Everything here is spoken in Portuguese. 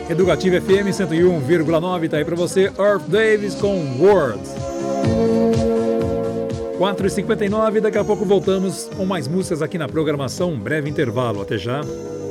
Educativa FM 101,9, tá aí pra você, Earth Davis com Words. 4h59, daqui a pouco voltamos com mais músicas aqui na programação. Um breve intervalo, até já.